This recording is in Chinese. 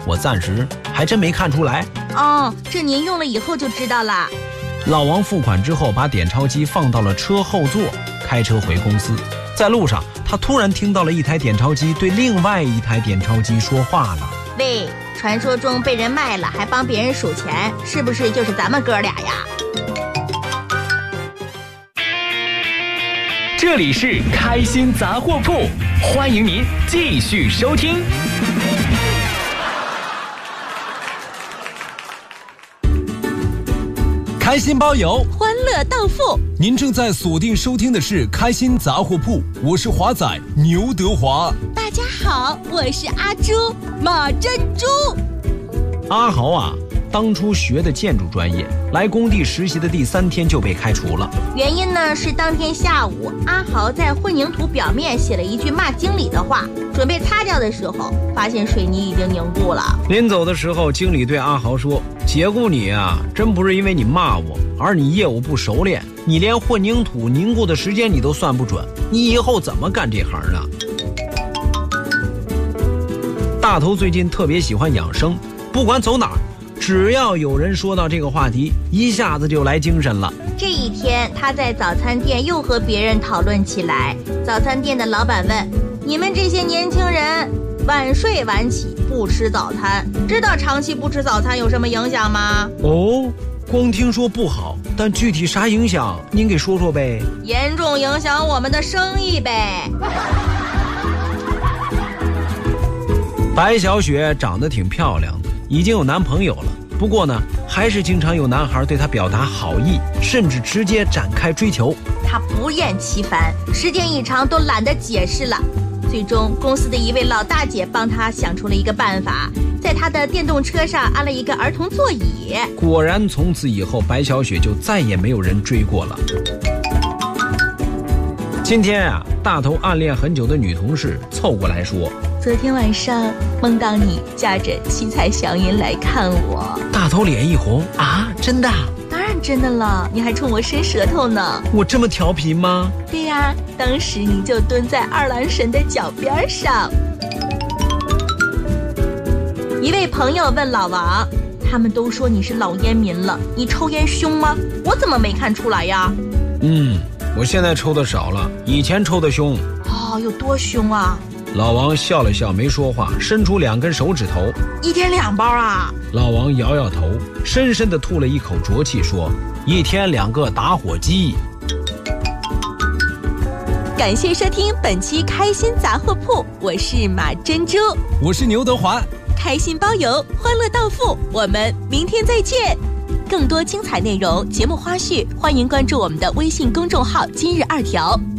我暂时还真没看出来。 哦，这您用了以后就知道了。 老王付款之后，把点钞机放到了车后座，开车回公司。在路上，他突然听到了一台点钞机对另外一台点钞机说话了。 喂，传说中被人卖了还帮别人数钱，是不是就是咱们哥俩呀？ 这里是开心杂货铺，欢迎您继续收听。 开心包邮， 欢乐到付。 您正在锁定收听的是开心杂货铺，我是华仔牛德华。 大家好，我是阿朱马珍珠。 阿豪啊，当初学的建筑专业，来工地实习的第3天就被开除了。 原因呢是当天下午，阿豪在混凝土表面写了一句骂经理的话，准备擦掉的时候，发现水泥已经凝固了。 临走的时候，经理对阿豪说：“解雇你啊，真不是因为你骂我，而你业务不熟练，你连混凝土凝固的时间你都算不准，你以后怎么干这行呢？”大头最近特别喜欢养生，不管走哪儿，只要有人说到这个话题，一下子就来精神了。 这一天，他在早餐店又和别人讨论起来。早餐店的老板问：“你们这些年轻人，晚睡晚起，不吃早餐，知道长期不吃早餐有什么影响吗？” 哦，光听说不好，但具体啥影响，您给说说呗。 严重影响我们的生意呗。 白小雪长得挺漂亮的，已经有男朋友了。不过呢，还是经常有男孩对她表达好意，甚至直接展开追求。 她不厌其烦，时间一长都懒得解释了。最终，公司的一位老大姐帮她想出了一个办法，在她的电动车上安了一个儿童座椅。 果然，从此以后，白小雪就再也没有人追过了。今天啊，大头暗恋很久的女同事凑过来说：“ 昨天晚上梦到你驾着七彩祥云来看我。” 大头脸一红啊，真的？ 当然真的了，你还冲我伸舌头呢。 我这么调皮吗？ 对呀，当时你就蹲在二郎神的脚边上。一位朋友问老王：“他们都说你是老烟民了，你抽烟凶吗？我怎么没看出来呀？” 我现在抽的少了，以前抽的凶。 哦，有多凶啊？ 老王笑了笑，没说话，伸出2根手指头。 1天2包啊？ 老王摇摇头，深深地吐了一口浊气，说：“1天2个打火机。” 感谢收听本期开心杂货铺，我是马珍珠， 我是牛德华。 开心包邮，欢乐到付，我们明天再见。更多精彩内容、节目花絮，欢迎关注我们的微信公众号“今日2条”。